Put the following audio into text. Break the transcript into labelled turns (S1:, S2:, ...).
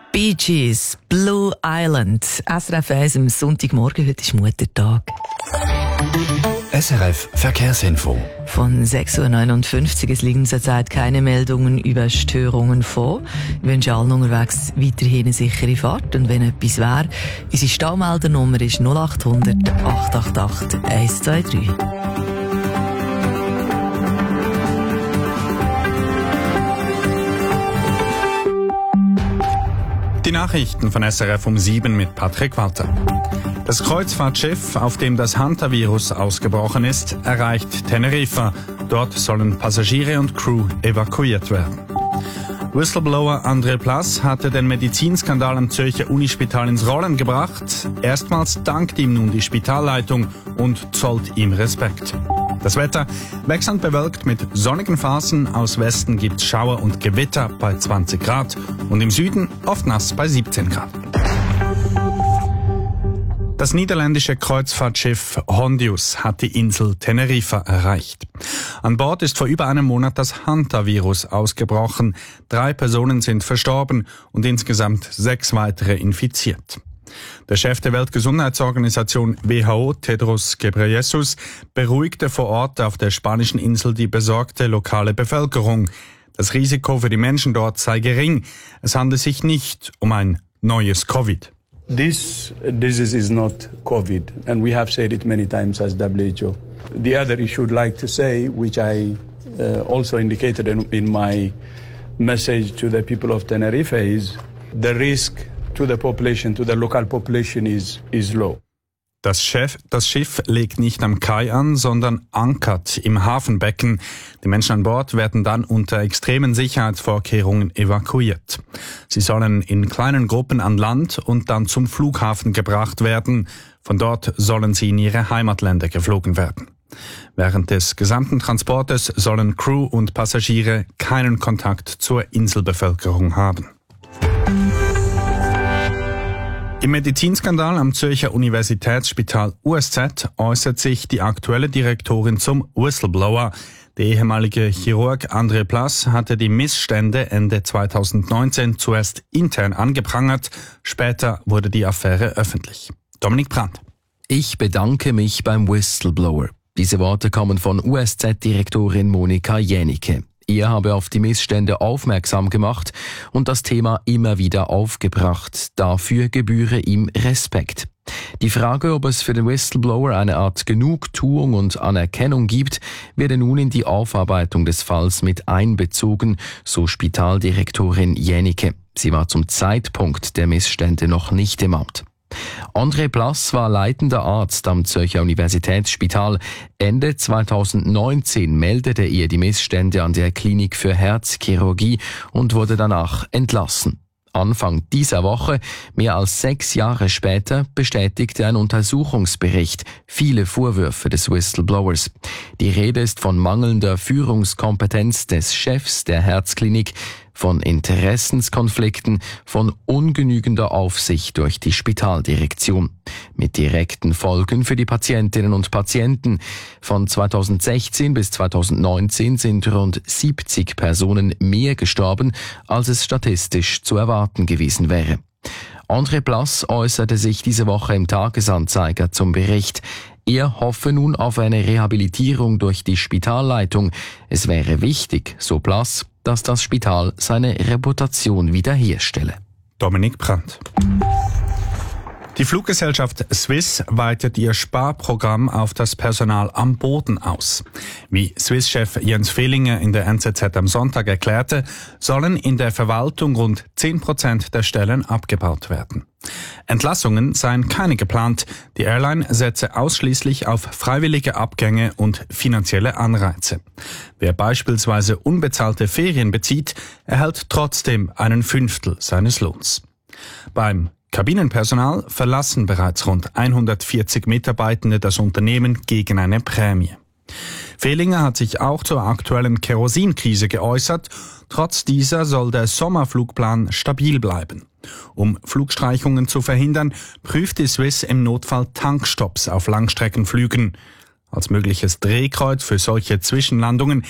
S1: Bee Gees, Blue Island. SRF 1 am Sonntagmorgen, heute ist Muttertag.
S2: SRF Verkehrsinfo.
S1: Von 6.59 Uhr, es liegen zurzeit keine Meldungen über Störungen vor. Ich wünsche allen unterwegs weiterhin eine sichere Fahrt. Und wenn etwas wäre, unsere Staumeldernummer ist 0800 888 123.
S3: Die Nachrichten von SRF um 7 mit Patrick Walter. Das Kreuzfahrtschiff, auf dem das Hantavirus ausgebrochen ist, erreicht Teneriffa. Dort sollen Passagiere und Crew evakuiert werden. Whistleblower André Plass hatte den Medizinskandal am Zürcher Unispital ins Rollen gebracht. Erstmals dankt ihm nun die Spitalleitung und zollt ihm Respekt. Das Wetter wechselnd bewölkt mit sonnigen Phasen. Aus Westen gibt's Schauer und Gewitter bei 20 Grad und im Süden oft nass bei 17 Grad. Das niederländische Kreuzfahrtschiff Hondius hat die Insel Teneriffa erreicht. An Bord ist vor über einem Monat das Hantavirus ausgebrochen. 3 Personen sind verstorben und insgesamt 6 weitere infiziert. Der Chef der Weltgesundheitsorganisation WHO, Tedros Ghebreyesus, beruhigte vor Ort auf der spanischen Insel die besorgte lokale Bevölkerung. Das Risiko für die Menschen dort sei gering. Es handle sich nicht um ein neues Covid.
S4: This disease is not COVID, and we have said it many times as WHO. The other issue I'd like to say, which I also indicated in my message to the people of Tenerife, is the risk to the population, to the local population is low.
S3: Das Schiff legt nicht am Kai an, sondern ankert im Hafenbecken. Die Menschen an Bord werden dann unter extremen Sicherheitsvorkehrungen evakuiert. Sie sollen in kleinen Gruppen an Land und dann zum Flughafen gebracht werden. Von dort sollen sie in ihre Heimatländer geflogen werden. Während des gesamten Transportes sollen Crew und Passagiere keinen Kontakt zur Inselbevölkerung haben. Im Medizinskandal am Zürcher Universitätsspital USZ äußert sich die aktuelle Direktorin zum Whistleblower. Der ehemalige Chirurg André Plass hatte die Missstände Ende 2019 zuerst intern angeprangert. Später wurde die Affäre öffentlich. Dominik Brandt.
S5: Ich bedanke mich beim Whistleblower. Diese Worte kommen von USZ-Direktorin Monika Jänicke. Er habe auf die Missstände aufmerksam gemacht und das Thema immer wieder aufgebracht. Dafür gebühre ihm Respekt. Die Frage, ob es für den Whistleblower eine Art Genugtuung und Anerkennung gibt, werde nun in die Aufarbeitung des Falls mit einbezogen, so Spitaldirektorin Jänicke. Sie war zum Zeitpunkt der Missstände noch nicht im Amt. André Plass war leitender Arzt am Zürcher Universitätsspital. Ende 2019 meldete er die Missstände an der Klinik für Herzchirurgie und wurde danach entlassen. Anfang dieser Woche, mehr als 6 Jahre später, bestätigte ein Untersuchungsbericht viele Vorwürfe des Whistleblowers. Die Rede ist von mangelnder Führungskompetenz des Chefs der Herzklinik, von Interessenskonflikten, von ungenügender Aufsicht durch die Spitaldirektion. Mit direkten Folgen für die Patientinnen und Patienten. Von 2016 bis 2019 sind rund 70 Personen mehr gestorben, als es statistisch zu erwarten gewesen wäre. André Plass äußerte sich diese Woche im Tagesanzeiger zum Bericht. Er hoffe nun auf eine Rehabilitierung durch die Spitalleitung. Es wäre wichtig, so Plass, dass das Spital seine Reputation wiederherstelle.
S3: Dominik Brandt. Die Fluggesellschaft Swiss weitet ihr Sparprogramm auf das Personal am Boden aus. Wie Swiss-Chef Jens Fehlinger in der NZZ am Sonntag erklärte, sollen in der Verwaltung rund 10% der Stellen abgebaut werden. Entlassungen seien keine geplant. Die Airline setze ausschließlich auf freiwillige Abgänge und finanzielle Anreize. Wer beispielsweise unbezahlte Ferien bezieht, erhält trotzdem 1/5 seines Lohns. Beim Kabinenpersonal verlassen bereits rund 140 Mitarbeitende das Unternehmen gegen eine Prämie. Fehlinger hat sich auch zur aktuellen Kerosinkrise geäußert. Trotz dieser soll der Sommerflugplan stabil bleiben. Um Flugstreichungen zu verhindern, prüft die Swiss im Notfall Tankstopps auf Langstreckenflügen. Als mögliches Drehkreuz für solche Zwischenlandungen